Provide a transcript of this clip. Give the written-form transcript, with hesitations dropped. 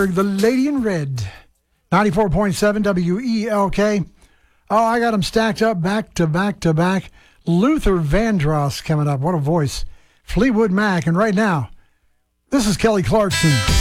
Pittsburgh, the Lady in Red. 94.7 WELK. Oh, I got them stacked up back to back to back. Luther Vandross coming up. What a voice. Fleetwood Mac. And right now, this is Kelly Clarkson.